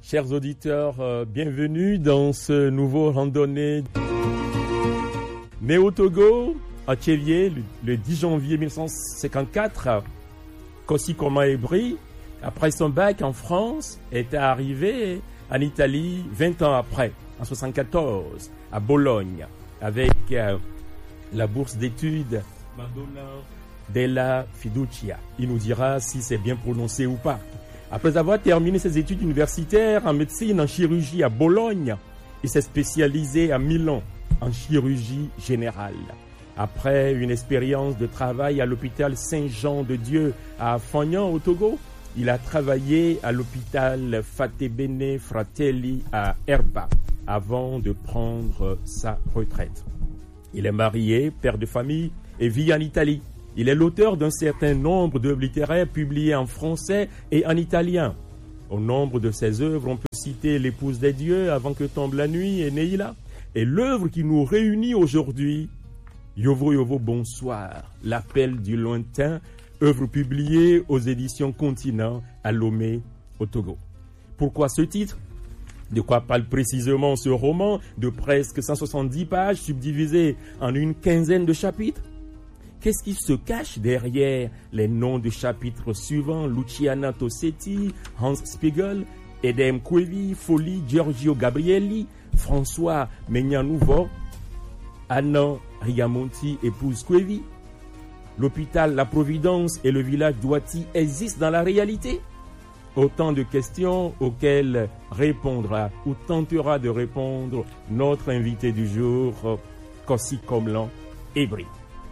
Chers auditeurs, bienvenue dans ce nouveau randonnée. Né au Togo, à Tchévier, le 10 janvier 1954, Kossi Koma Ebri, après son bac en France, est arrivé en Italie 20 ans après, en 1974, à Bologne, avec la bourse d'études Madonna della Fiducia. Il nous dira si c'est bien prononcé ou pas. Après avoir terminé ses études universitaires en médecine, en chirurgie à Bologne, il s'est spécialisé à Milan en chirurgie générale. Après une expérience de travail à l'hôpital Saint-Jean-de-Dieu à Fagnan au Togo, il a travaillé à l'hôpital Fatebenè Fratelli à Erba avant de prendre sa retraite. Il est marié, père de famille et vit en Italie. Il est l'auteur d'un certain nombre d'œuvres littéraires publiées en français et en italien. Au nombre de ses œuvres, on peut citer L'épouse des dieux, Avant que tombe la nuit et Neila. Et l'œuvre qui nous réunit aujourd'hui, Yovo Yovo Bonsoir, L'appel du lointain, œuvre publiée aux éditions Continent à Lomé, au Togo. Pourquoi ce titre ? De quoi parle précisément ce roman de presque 170 pages subdivisé en une quinzaine de chapitres ? Qu'est-ce qui se cache derrière les noms de chapitres suivants? Luciana Tossetti, Hans Spiegel, Edem Quevi, Foli, Giorgio Gabrielli, François Megnan-Nouveau, Anna Rigamonti, épouse Quevi. L'hôpital La Providence et le village d'Ouati existent dans la réalité? Autant de questions auxquelles répondra ou tentera de répondre notre invité du jour, Kossi Koma Ebri.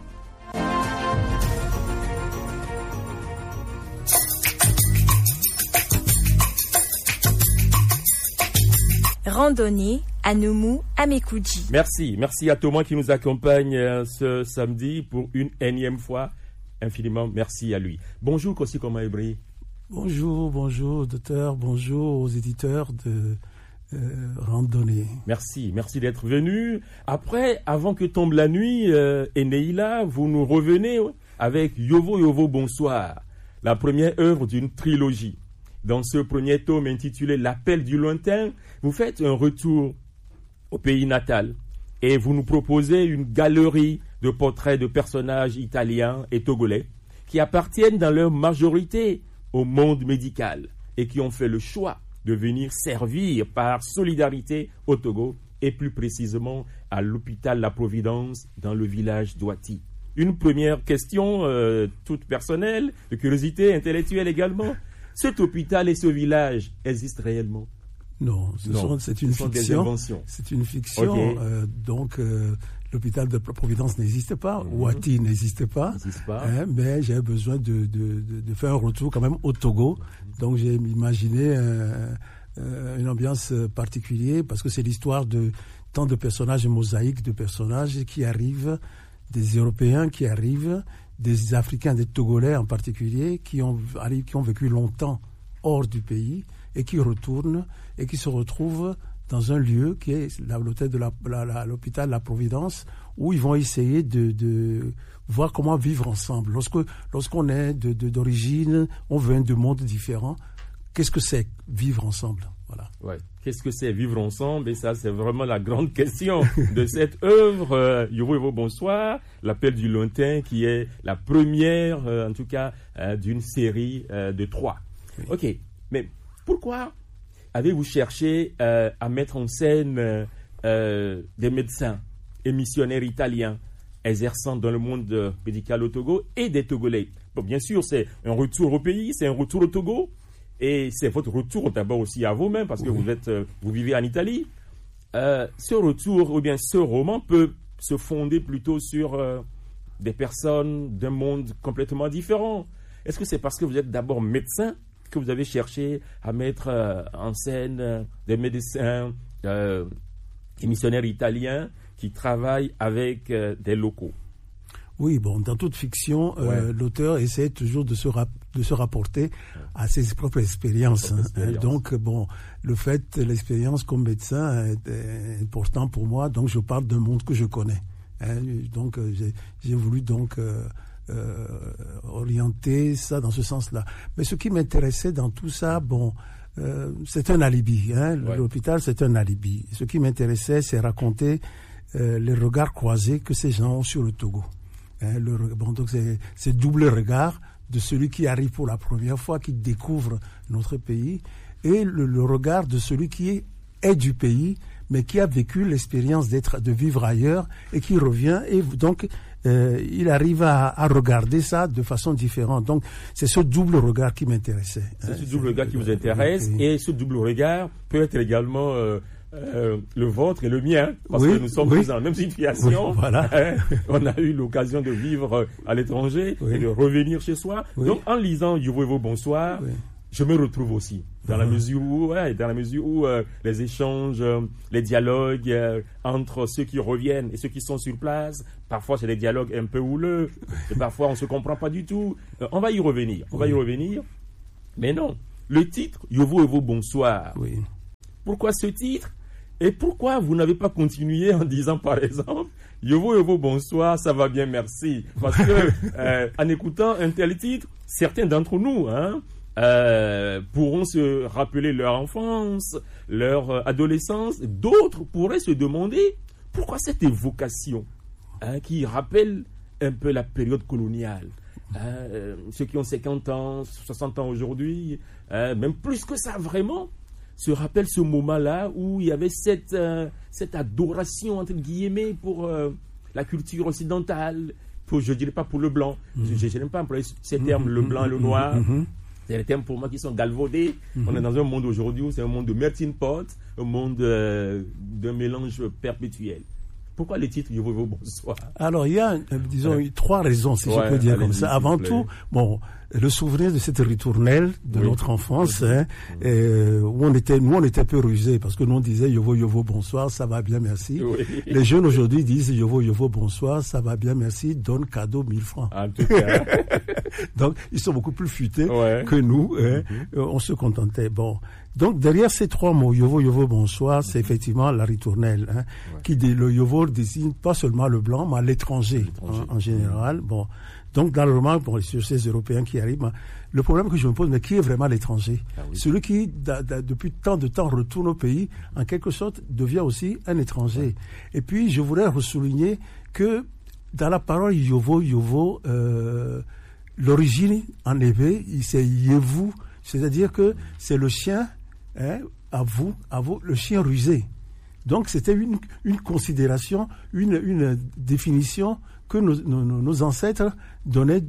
Randonnée à Noumou, à Mekouji. Merci à Thomas qui nous accompagne ce samedi pour une énième fois. Infiniment merci à lui. Bonjour Kossi Koma Ebri. Bonjour docteur, bonjour aux éditeurs de Randonnée. Merci d'être venu. Après, Avant que tombe la nuit et Neila, vous nous revenez avec Yovo Yovo Bonsoir, la première œuvre d'une trilogie. Dans ce premier tome intitulé L'appel du lointain, vous faites un retour au pays natal et vous nous proposez une galerie de portraits de personnages italiens et togolais qui appartiennent dans leur majorité au monde médical et qui ont fait le choix de venir servir par solidarité au Togo et plus précisément à l'hôpital La Providence dans le village d'Ouati. Une première question toute personnelle, de curiosité intellectuelle également. Cet hôpital et ce village existent réellement? Non, c'est une fiction. C'est une fiction. Okay. L'hôpital de La Providence n'existe pas. Ouati n'existe pas. Mais j'ai besoin de faire un retour quand même au Togo. Donc j'ai imaginé une ambiance particulière parce que c'est l'histoire de tant de personnages mosaïques, de personnages qui arrivent, des Européens qui arrivent, des Africains, des Togolais en particulier, qui ont vécu longtemps hors du pays et qui retournent et qui se retrouvent dans un lieu qui est l'hôpital La Providence, où ils vont essayer de voir comment vivre ensemble. Lorsqu'on est d'origine, on vient de mondes différents, qu'est-ce que c'est vivre ensemble? Voilà. Ouais. Qu'est-ce que c'est vivre ensemble? Et ça, c'est vraiment la grande question de cette œuvre. Yovo Yovo Bonsoir, L'appel du lointain, qui est la première, en tout cas, d'une série de 3. Oui. Ok, mais pourquoi avez-vous cherché à mettre en scène des médecins et missionnaires italiens exerçant dans le monde médical au Togo et des Togolais? Bon, bien sûr, c'est un retour au pays, c'est un retour au Togo. Et c'est votre retour d'abord aussi à vous-même, parce que vous vivez en Italie. Ce retour, ou bien ce roman, peut se fonder plutôt sur des personnes d'un monde complètement différent. Est-ce que c'est parce que vous êtes d'abord médecin que vous avez cherché à mettre en scène des médecins, des missionnaires italiens qui travaillent avec des locaux? Oui, dans toute fiction, l'auteur essaie toujours de se rapporter à ses propres expériences. Donc, l'expérience comme médecin est important pour moi. Donc, je parle d'un monde que je connais. Donc, j'ai voulu orienter ça dans ce sens-là. Mais ce qui m'intéressait dans tout ça, c'est un alibi. L'hôpital, c'est un alibi. Ce qui m'intéressait, c'est raconter les regards croisés que ces gens ont sur le Togo. Donc c'est double regard de celui qui arrive pour la première fois, qui découvre notre pays, et le regard de celui qui est du pays, mais qui a vécu l'expérience de vivre ailleurs et qui revient, et donc il arrive à regarder ça de façon différente. Donc c'est ce double regard qui m'intéressait. C'est ce double regard qui vous intéresse, et ce double regard peut être également le vôtre et le mien, parce que nous sommes tous dans la même situation. Voilà. On a eu l'occasion de vivre à l'étranger et de revenir chez soi. Donc en lisant Yovo Yovo Bonsoir, je me retrouve aussi dans la mesure où les échanges, les dialogues entre ceux qui reviennent et ceux qui sont sur place, parfois c'est des dialogues un peu houleux, et parfois on se comprend pas du tout. On va y revenir, mais non, le titre Yovo Yovo Bonsoir. Pourquoi ce titre? Et pourquoi vous n'avez pas continué en disant, par exemple, Yovo Yovo Bonsoir, ça va bien, merci? Parce que en écoutant un tel titre, certains d'entre nous pourront se rappeler leur enfance, leur adolescence. D'autres pourraient se demander pourquoi cette évocation qui rappelle un peu la période coloniale. Ceux qui ont 50 ans, 60 ans aujourd'hui, même plus que ça vraiment, se rappelle ce moment-là où il y avait cette adoration, entre guillemets, pour la culture occidentale, je ne dirais pas pour le blanc, je n'aime pas employer ces termes, le blanc et le noir, c'est des termes pour moi qui sont galvaudés. On est dans un monde aujourd'hui où c'est un monde de melting pot, un monde d'un mélange perpétuel. Pourquoi les titres Yovo Yovo Bonsoir? Alors, il y a, disons, 3 raisons, si je peux dire comme ça. Avant tout, le souvenir de cette ritournelle de notre enfance, où on était un peu rusés, parce que nous on disait Yovo Yovo Bonsoir, ça va bien, merci. Les jeunes aujourd'hui disent Yovo Yovo Bonsoir, ça va bien, merci, donne cadeau 1000 francs. En tout cas. Donc, ils sont beaucoup plus futés que nous, on se contentait. Bon. Donc, derrière ces 3 mots, Yovo Yovo Bonsoir, c'est effectivement la ritournelle, qui le Yovo désigne pas seulement le blanc, mais l'étranger en général. Bon. Donc, dans le roman, sur ces Européens qui arrivent, le problème que je me pose, mais qui est vraiment l'étranger? Celui qui, depuis tant de temps, retourne au pays, en quelque sorte, devient aussi un étranger. Et puis, je voudrais ressouligner que dans la parole Yovo Yovo, l'origine, en effet, c'est Yevu, c'est-à-dire que c'est le chien, à vous, le chien rusé. Donc, c'était une considération, une définition que nos ancêtres donnaient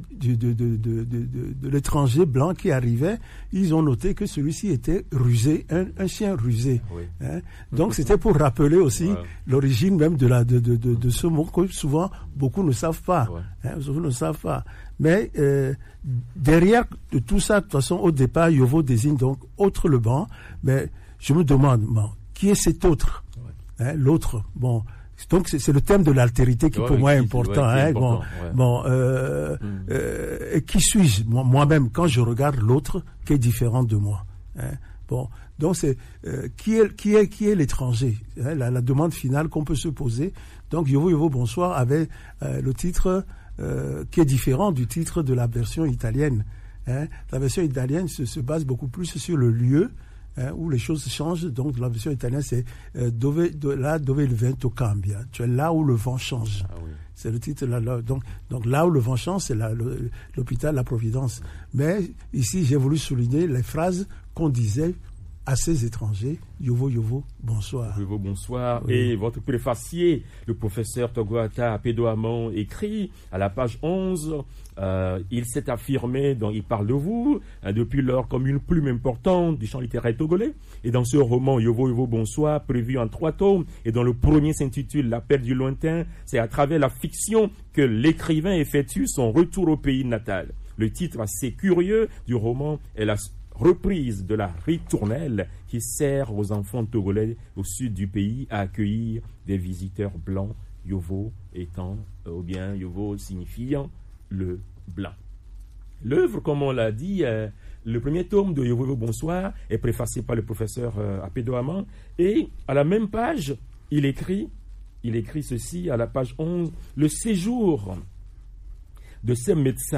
de l'étranger blanc qui arrivait. Ils ont noté que celui-ci était rusé, un chien rusé. Donc, c'était pour rappeler aussi l'origine même de ce mot que souvent beaucoup ne savent pas. Mais derrière de tout ça, de toute façon, au départ, Yovo désigne donc autre le blanc. Mais je me demande, qui est cet autre? L'autre, donc c'est le thème de l'altérité qui pour moi est important. Et qui suis-je moi-même quand je regarde l'autre qui est différent de moi? Donc c'est qui est l'étranger? La demande finale qu'on peut se poser. Donc Yovo Yovo Bonsoir avait le titre qui est différent du titre de la version italienne. La version italienne se base beaucoup plus sur le lieu. Où les choses changent. Donc la version italienne c'est dove il vento cambia, tu es là où le vent change. C'est le titre là. Donc là où le vent change, c'est l'hôpital La Providence. Mais ici j'ai voulu souligner les phrases qu'on disait à ces étrangers. Yovo Yovo Bonsoir. Yovo Bonsoir. Et votre préfacier, le professeur Togoata Apédo Amon, écrit à la page 11, il s'est affirmé, donc il parle de vous, depuis lors comme une plume importante du champ littéraire togolais. Et dans ce roman Yovo Yovo Bonsoir, prévu en 3 tomes, et dont le premier s'intitule L'appel du lointain, c'est à travers la fiction que l'écrivain effectue son retour au pays natal. Le titre assez curieux du roman est la reprise de la ritournelle qui sert aux enfants togolais au sud du pays à accueillir des visiteurs blancs, Yovo étant, ou bien Yovo signifiant le blanc. L'œuvre, comme on l'a dit, le premier tome de Yovo Yovo Bonsoir est préfacé par le professeur Apédo Amon, et à la même page, il écrit ceci à la page 11, le séjour de ces médecins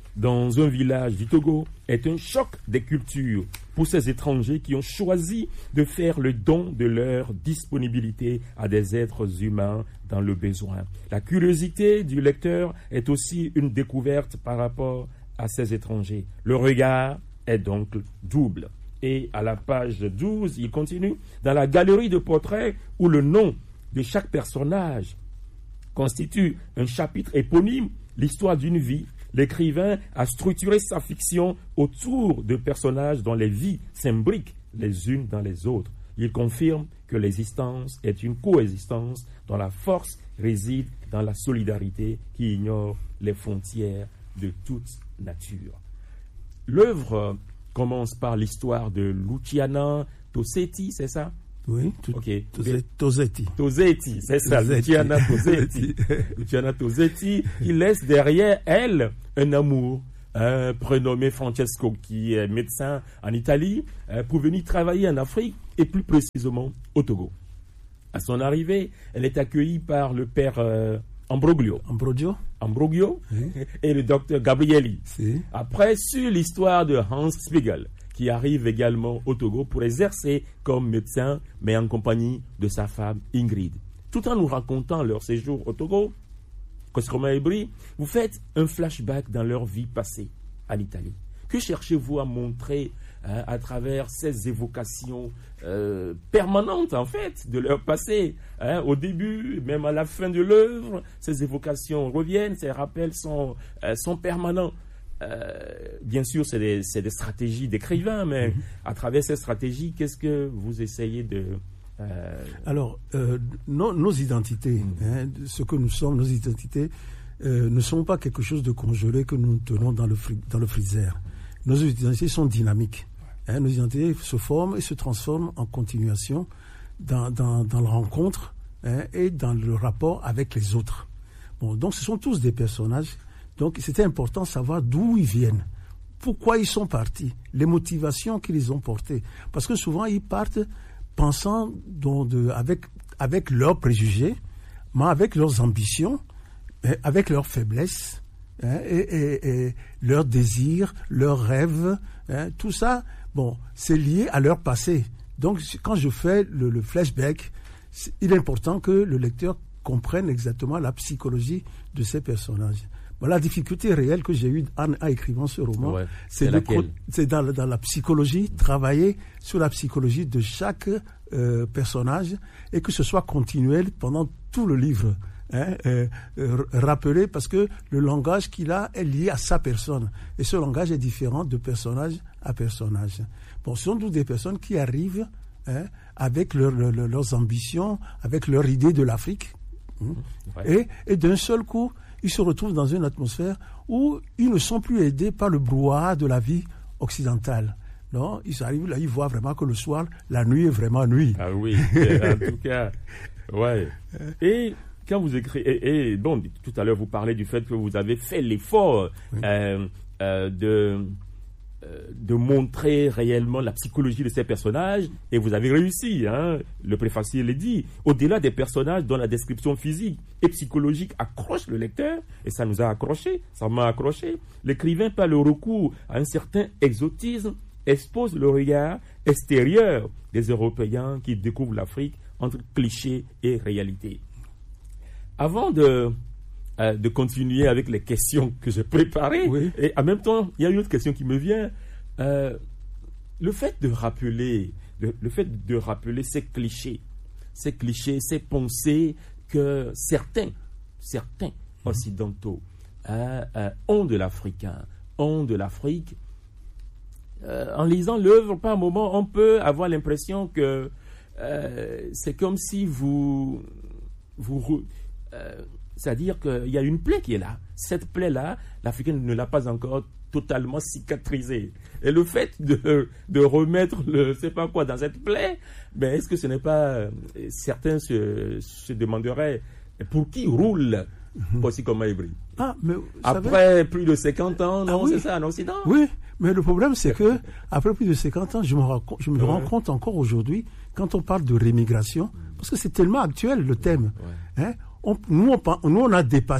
dans un village du Togo est un choc des cultures pour ces étrangers qui ont choisi de faire le don de leur disponibilité à des êtres humains dans le besoin. La curiosité du lecteur est aussi une découverte par rapport à ces étrangers. Le regard est donc double. Et à la page 12, il continue, dans la galerie de portraits où le nom de chaque personnage constitue un chapitre éponyme, l'histoire d'une vie, l'écrivain a structuré sa fiction autour de personnages dont les vies s'imbriquent les unes dans les autres. Il confirme que l'existence est une coexistence dont la force réside dans la solidarité qui ignore les frontières de toute nature. L'œuvre commence par l'histoire de Luciana Tosetti, c'est ça? Oui, okay. Tosetti. Tosetti, c'est ça, Luciana Tosetti. Luciana Tosetti, qui laisse derrière elle un amour, prénommé Francesco, qui est médecin en Italie, pour venir travailler en Afrique et plus précisément au Togo. À son arrivée, elle est accueillie par le père Ambrogio oui. Et le docteur Gabrielli. Si. Après, sur l'histoire de Hans Spiegel, qui arrive également au Togo pour exercer comme médecin, mais en compagnie de sa femme Ingrid. Tout en nous racontant leur séjour au Togo, Koscielny Ebri, vous faites un flashback dans leur vie passée en Italie. Que cherchez-vous à montrer à travers ces évocations permanentes, en fait, de leur passé? Au début, même à la fin de l'œuvre, ces évocations reviennent, ces rappels sont permanents. Bien sûr, c'est des stratégies d'écrivain, mais à travers ces stratégies, qu'est-ce que vous essayez de... Alors, nos identités, ce que nous sommes, nos identités, ne sont pas quelque chose de congelé que nous tenons dans le freezer. Nos identités sont dynamiques. Nos identités se forment et se transforment en continuation dans la rencontre et dans le rapport avec les autres. Bon, donc, ce sont tous des personnages. Donc, c'était important de savoir d'où ils viennent, pourquoi ils sont partis, les motivations qui les ont portés. Parce que souvent, ils partent pensant avec leurs préjugés, mais avec leurs ambitions, avec leurs faiblesses, et leurs désirs, leurs rêves. Tout ça, bon, c'est lié à leur passé. Donc, quand je fais le flashback, il est important que le lecteur comprenne exactement la psychologie de ces personnages. Bon, la difficulté réelle que j'ai eue en écrivant ce roman, c'est dans la psychologie, travailler sur la psychologie de chaque personnage et que ce soit continuel pendant tout le livre. Rappeler, parce que le langage qu'il a est lié à sa personne. Et ce langage est différent de personnage à personnage. Bon, ce sont tous des personnes qui arrivent avec leurs ambitions, avec leur idée de l'Afrique. Et d'un seul coup, ils se retrouvent dans une atmosphère où ils ne sont plus aidés par le brouhaha de la vie occidentale. Non, ils arrivent là, ils voient vraiment que le soir, la nuit est vraiment nuit. Ah oui, en tout cas, ouais. Et quand vous écrivez, et bon, tout à l'heure vous parlez du fait que vous avez fait l'effort de montrer réellement la psychologie de ces personnages, et vous avez réussi, le préfacier le dit, au-delà des personnages dont la description physique et psychologique accroche le lecteur, et ça nous a accroché, ça m'a accroché, l'écrivain, par le recours à un certain exotisme, expose le regard extérieur des Européens qui découvrent l'Afrique entre clichés et réalité. Avant de continuer avec les questions que j'ai préparées, et en même temps, il y a une autre question qui me vient. Le fait de rappeler ces clichés, ces pensées que certains occidentaux ont de l'Africain, ont de l'Afrique. En lisant l'œuvre, par un moment, on peut avoir l'impression que c'est comme si c'est-à-dire qu'il y a une plaie qui est là. Cette plaie-là, l'Africain ne l'a pas encore totalement cicatrisée. Et le fait de remettre dans cette plaie, est-ce que ce n'est pas... certains se demanderaient pour qui roule Koscielny Ebri. Après plus de 50 ans, c'est ça, en Occident? Oui, mais le problème, c'est que après plus de 50 ans, je me rends compte encore aujourd'hui, quand on parle de rémigration, parce que c'est tellement actuel le thème. Nous, on a dépassé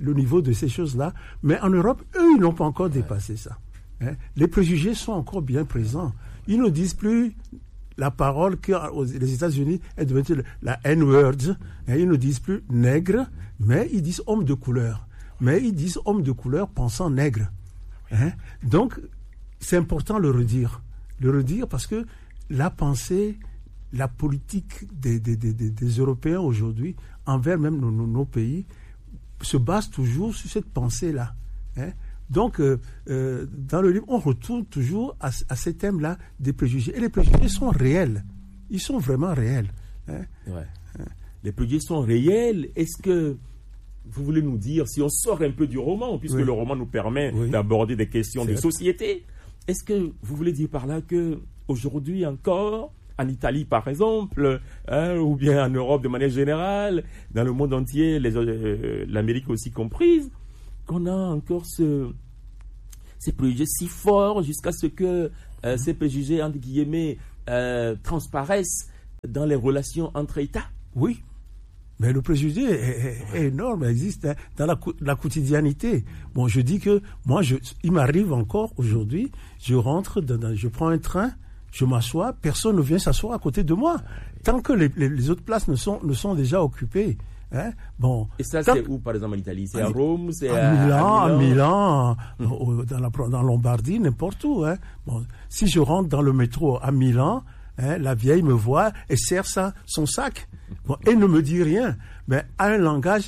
le niveau de ces choses-là. Mais en Europe, eux, ils n'ont pas encore dépassé ça. Hein. Les préjugés sont encore bien présents. Ils ne disent plus la parole que les États-Unis est devenue la N-word. Hein. Ils ne disent plus nègre, mais ils disent homme de couleur. Mais ils disent homme de couleur pensant nègre. Hein. Donc, c'est important de le redire. Le redire parce que la pensée, la politique des Européens aujourd'hui, envers même nos pays, se base toujours sur cette pensée-là. Hein. Donc, dans le livre, on retourne toujours à ces thèmes-là des préjugés. Et les préjugés sont réels. Ils sont vraiment réels. Hein. Ouais. Les préjugés sont réels. Est-ce que vous voulez nous dire, si on sort un peu du roman, puisque le roman nous permet d'aborder des questions de société, est-ce que vous voulez dire par là que aujourd'hui encore, en Italie par exemple, ou bien en Europe de manière générale, dans le monde entier, l'Amérique aussi comprise, qu'on a encore ces préjugés si forts jusqu'à ce que ces préjugés, entre guillemets, transparaissent dans les relations entre États? Oui. Mais le préjugé est énorme, il existe dans la quotidianité. Bon, je dis que moi, il m'arrive encore aujourd'hui, je rentre, je prends un train, je m'assois, personne ne vient s'asseoir à côté de moi, tant que les autres places ne sont déjà occupées. Hein? Bon, et ça, c'est où, par exemple, en Italie? C'est à Rome, c'est à Milan, dans Lombardie, n'importe où. Hein? Bon, si je rentre dans le métro à Milan, hein, la vieille me voit et serre son sac. Bon, et ne me dit rien, mais a un langage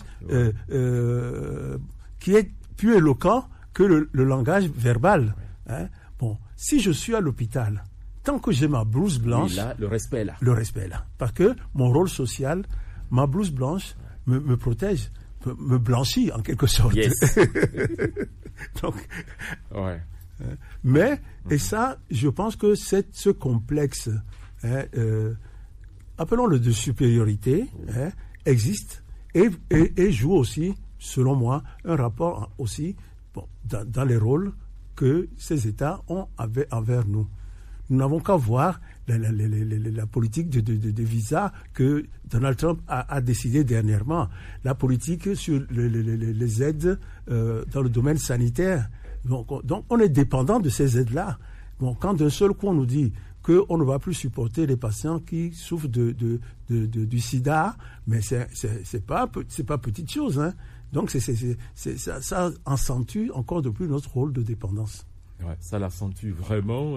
qui est plus éloquent que le langage verbal. Hein? Bon, si je suis à l'hôpital, tant que j'ai ma blouse blanche, là, le respect est là. Le respect est là. Parce que mon rôle social, ma blouse blanche me protège, me blanchit en quelque sorte. Yes. Donc, mais, et ça, je pense que ce complexe, hein, appelons-le de supériorité, hein, existe et joue aussi, selon moi, un rapport aussi dans les rôles que ces États ont envers nous. Nous n'avons qu'à voir la politique de visa que Donald Trump a décidé dernièrement, la politique sur les aides dans le domaine sanitaire. Donc on est dépendant de ces aides-là. Bon, quand d'un seul coup on nous dit qu'on ne va plus supporter les patients qui souffrent du sida, mais c'est pas petite chose, hein. Donc ça accentue encore de plus notre rôle de dépendance. Ouais, ça l'accentue vraiment.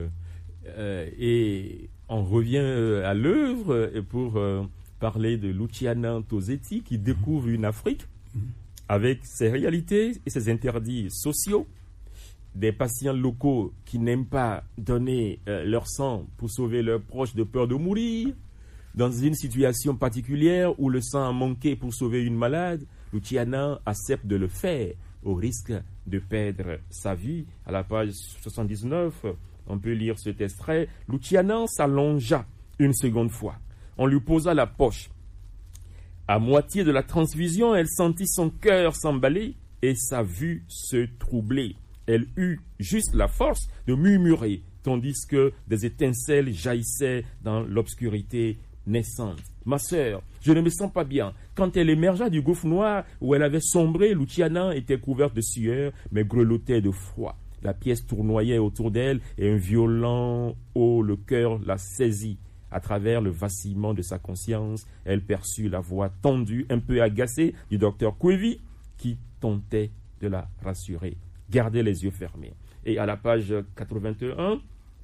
Et on revient à l'œuvre pour parler de Luciana Tosetti qui découvre une Afrique avec ses réalités et ses interdits sociaux, des patients locaux qui n'aiment pas donner leur sang pour sauver leurs proches de peur de mourir, dans une situation particulière où le sang a manqué pour sauver une malade, Luciana accepte de le faire au risque de perdre sa vie. À la page 79, on peut lire cet extrait. Luciana s'allongea une seconde fois. On lui posa la poche. À moitié de la transfusion, elle sentit son cœur s'emballer et sa vue se troubler. Elle eut juste la force de murmurer, tandis que des étincelles jaillissaient dans l'obscurité naissante. Ma sœur, je ne me sens pas bien. Quand elle émergea du gouffre noir où elle avait sombré, Luciana était couverte de sueur, mais grelottait de froid. La pièce tournoyait autour d'elle et un violent haut le cœur la saisit. À travers le vacillement de sa conscience, elle perçut la voix tendue, un peu agacée, du docteur Quevi qui tentait de la rassurer. Gardez les yeux fermés. Et à la page 81,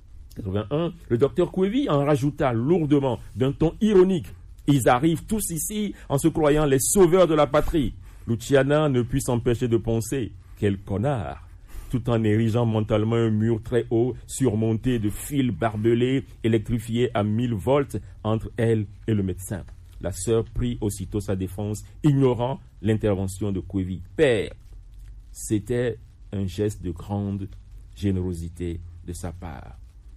le docteur Quevi en rajouta lourdement, d'un ton ironique. Ils arrivent tous ici en se croyant les sauveurs de la patrie. Luciana ne put s'empêcher de penser, quel connard, tout en érigeant mentalement un mur très haut, surmonté de fils barbelés, électrifiés à 1000 volts entre elle et le médecin. La sœur prit aussitôt sa défense, ignorant l'intervention de Quevi. Père, c'était un geste de grande générosité de sa part.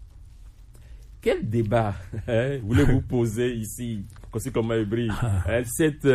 Quel débat voulez-vous poser ici, comme Maïbri, cette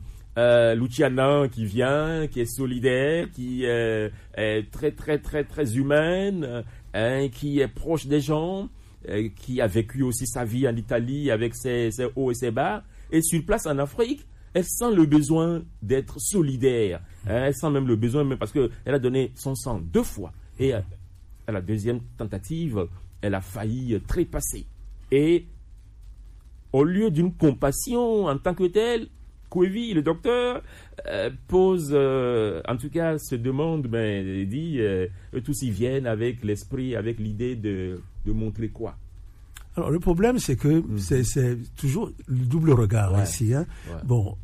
Luciana qui vient, qui est solidaire, qui est très très très très humaine, qui est proche des gens, qui a vécu aussi sa vie en Italie avec ses hauts et ses bas, et sur place en Afrique, elle sent le besoin d'être solidaire. Elle sent même le besoin, même parce qu'elle a donné son sang 2 fois. Et à la deuxième tentative, elle a failli trépasser. Et au lieu d'une compassion en tant que telle, Couévy, le docteur, pose, en tout cas, se demande, dit, tous y viennent avec l'esprit, avec l'idée de montrer quoi? Alors, le problème, c'est que c'est toujours le double regard ici. Hein. Ouais. Bon,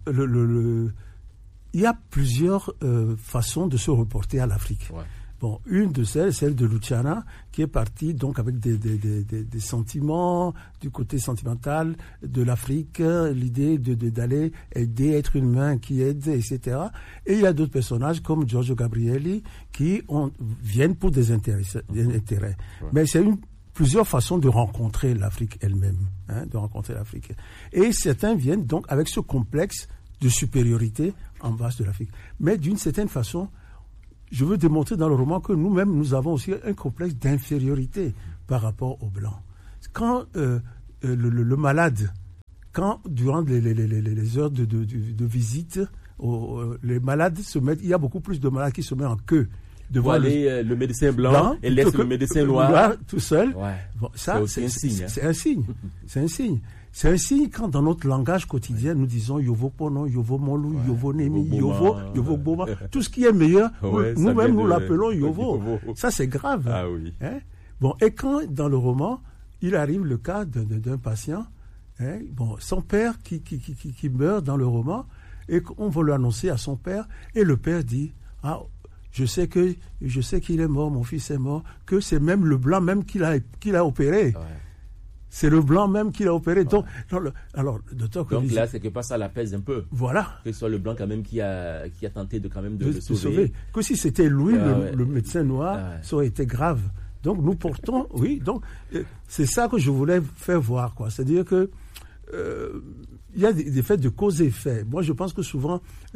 il y a plusieurs façons de se reporter à l'Afrique. Ouais. Bon, une de celle de Luciana, qui est partie donc avec des sentiments, du côté sentimental de l'Afrique, l'idée d'aller aider, être une main qui aide, etc. Et il y a d'autres personnages comme Giorgio Gabrielli qui viennent pour des intérêts. Ouais. Mais c'est plusieurs façons de rencontrer l'Afrique elle-même, de rencontrer l'Afrique. Et certains viennent donc avec ce complexe de supériorité en face de l'Afrique. Mais d'une certaine façon, je veux démontrer dans le roman que nous-mêmes, nous avons aussi un complexe d'infériorité par rapport aux Blancs. Quand le malade, durant les heures de visite, les malades se mettent, il y a beaucoup plus de malades qui se mettent en queue devant le médecin blanc et laisse le médecin noir tout seul. Ouais. Bon, ça, c'est un signe. C'est un signe. C'est un signe. C'est un signe quand dans notre langage quotidien, nous disons Yovo Pono, Yovo Molou, Yovo Nemi, Yovo Boma. Tout ce qui est meilleur, nous-mêmes, nous l'appelons Yovo. Ça, c'est grave. Ah oui. Hein? Bon, et quand, dans le roman, il arrive le cas d'un patient, son père qui meurt dans le roman, et qu'on va lui annoncer à son père, et le père dit, je sais qu'il est mort, mon fils est mort, que c'est même le blanc même qui l'a opéré. Ouais. C'est le blanc même qui l'a opéré. Ouais. Donc le docteur Couévy, là, c'est que pas ça l'apaise un peu. Voilà. Que ce soit le blanc quand même qui a tenté de le sauver. Que si c'était lui, le médecin noir, ça aurait été grave. Donc nous portons, donc c'est ça que je voulais faire voir, quoi. C'est-à-dire que il y a des faits de cause et effet. Moi, je pense que souvent,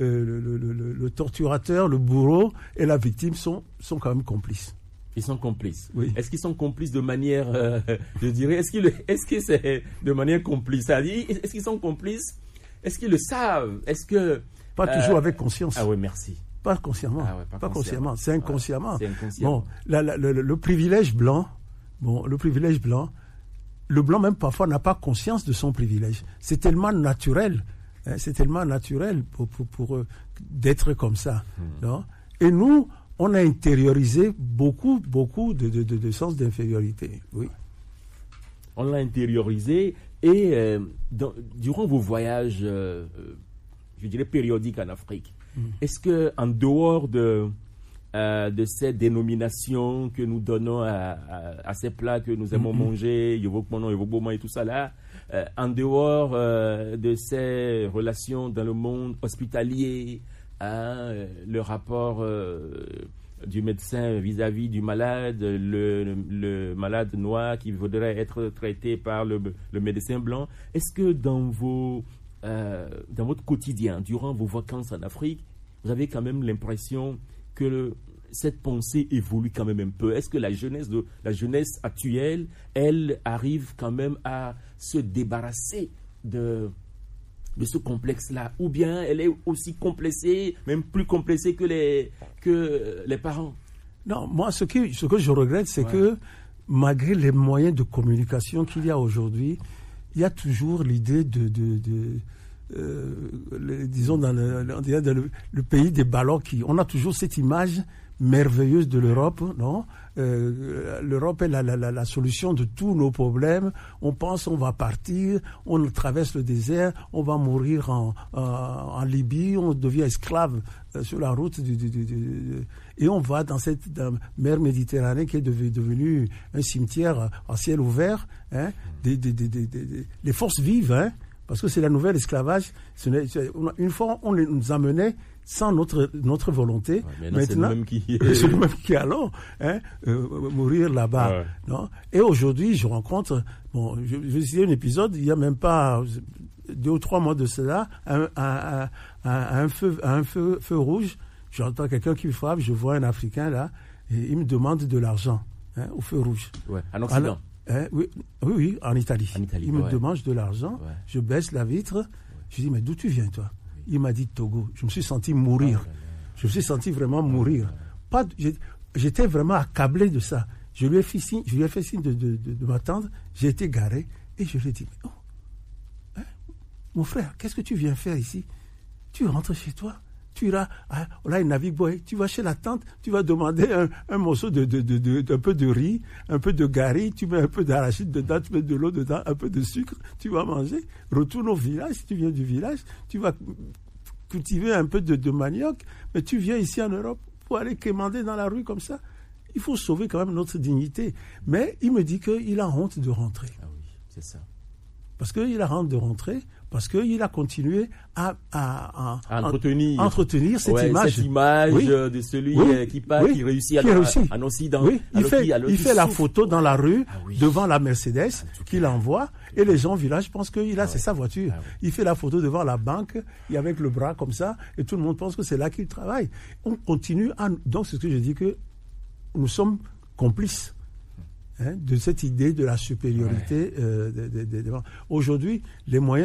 le torturateur, le bourreau et la victime sont quand même complices. Ils sont complices. Oui. Est-ce qu'ils sont complices de manière, je dirais, est-ce que c'est de manière complice? C'est-à-dire, est-ce qu'ils sont complices? Est-ce qu'ils le savent? Est-ce que... Pas toujours avec conscience. Ah oui, merci. Pas consciemment. Pas consciemment. C'est inconsciemment. C'est inconscient. Bon, le privilège blanc, le blanc même parfois n'a pas conscience de son privilège. C'est tellement naturel. C'est tellement naturel pour d'être comme ça. Non? Et nous, on a intériorisé beaucoup de sens d'infériorité. Oui. On l'a intériorisé et durant vos voyages, je dirais périodiques en Afrique, est-ce que en dehors de ces dénominations que nous donnons à ces plats que nous aimons manger, Yovo-Pono, Yovo-Boma et tout ça là, en dehors de ces relations dans le monde hospitalier, le rapport du médecin vis-à-vis du malade, le malade noir qui voudrait être traité par le médecin blanc, est-ce que dans votre quotidien, durant vos vacances en Afrique, vous avez quand même l'impression que cette pensée évolue quand même un peu? Est-ce que la jeunesse actuelle, elle arrive quand même à se débarrasser de ce complexe-là, ou bien elle est aussi complexée, même plus complexée que les parents? Non, moi, ce que je regrette, c'est que malgré les moyens de communication qu'il y a aujourd'hui, il y a toujours l'idée disons dans le pays des Baloki. On a toujours cette image merveilleuse de l'Europe, non? L'Europe est la solution de tous nos problèmes. On pense on va partir, on traverse le désert, on va mourir en Libye, on devient esclave sur la route et on va dans cette mer Méditerranée qui est devenue un cimetière à ciel ouvert, hein, les forces vives, hein, parce que c'est la nouvelle esclavage. Une fois on nous amenait sans notre volonté. Ouais, maintenant c'est le même qui allons mourir là-bas. Ouais. Non? Et aujourd'hui, je rencontre, je vais citer un épisode, il n'y a même pas 2 ou 3 mois de cela, un feu rouge, j'entends quelqu'un qui me frappe, je vois un Africain là, et il me demande de l'argent, au feu rouge. Ouais, en Occident. Oui, en Italie. Il me demande de l'argent, je baisse la vitre, je dis, mais d'où tu viens toi? il m'a dit Togo. Je me suis senti mourir. Je me suis senti vraiment mourir. J'étais vraiment accablé de ça. Je lui ai fait signe de m'attendre. J'ai été garé et je lui ai dit, mon frère, qu'est-ce que tu viens faire ici? Tu rentres chez toi. Tu iras, là, il navigue, boy. Tu vas chez la tante, tu vas demander un morceau un peu de riz, un peu de gari, tu mets un peu d'arachide dedans, tu mets de l'eau dedans, un peu de sucre, tu vas manger. Retourne au village, si tu viens du village, tu vas cultiver un peu de manioc, mais tu viens ici en Europe pour aller quémander dans la rue comme ça. Il faut sauver quand même notre dignité. Mais il me dit qu'il a honte de rentrer. Ah oui, c'est ça. Parce qu'il a honte de rentrer, parce qu'il a continué à entretenir cette image. Cette image de celui qui réussit en Occident. Oui, il fait la photo dans la rue, devant la Mercedes qu'il envoie, et les gens au village pensent que c'est sa voiture. Il fait la photo devant la banque, avec le bras comme ça, et tout le monde pense que c'est là qu'il travaille. On continue donc c'est ce que je dis, que nous sommes complices de cette idée de la supériorité. Aujourd'hui, les moyens